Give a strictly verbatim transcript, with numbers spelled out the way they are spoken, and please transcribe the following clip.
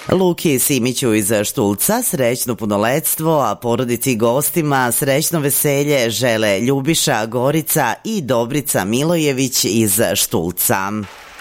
Luki Simiću iz Štulca srećno punoletstvo, a porodici i gostima srećno veselje žele Ljubiša, Gorica i Dobrica Milojević iz Štulca.